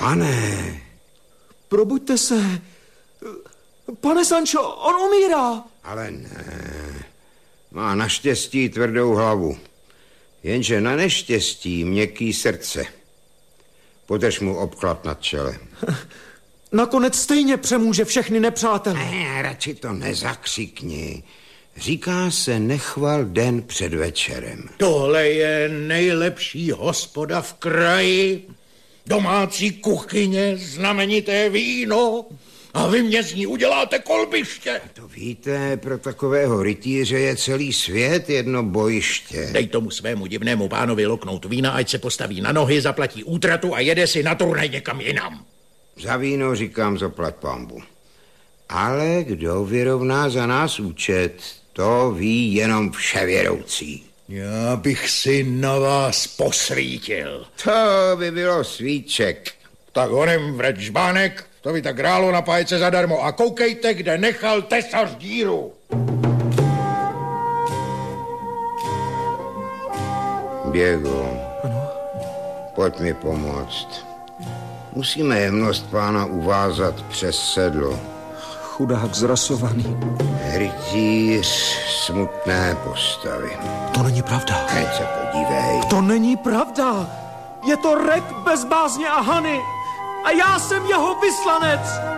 Pane. Probuďte se. Pane Sancho, on umírá. Ale ne. Má naštěstí tvrdou hlavu. Jenže na neštěstí měkký srdce. Podrž mu obklad nad čelem. Nakonec stejně přemůže všechny nepřátele. Ne, radši to nezakřikni. Říká se nechval den před večerem. Tohle je nejlepší hospoda v kraji. Domácí kuchyně, znamenité víno. A vy mě z ní uděláte kolbiště. To víte, pro takového rytíře je celý svět jedno bojiště. Dej tomu svému divnému pánovi loknout vína, ať se postaví na nohy, zaplatí útratu a jede si na turnaj někam jinam. Za víno říkám zaplať pambu. Ale kdo vyrovná za nás účet, to ví jenom vševědoucí. Já bych si na vás posvítil. To by bylo svíček. Tak honem vrať žbánek, to by tak hrálo na pájce zadarmo. A koukejte, kde nechal tesař díru. Diego, pojď mi pomoct. Musíme jemnost pána uvázat přes sedlo. Chudák zrasovaný. Rytíř smutné postavy. To není pravda. Teď se podívej. To není pravda. Je to Rek bez bázně a hany. A já jsem jeho vyslanec.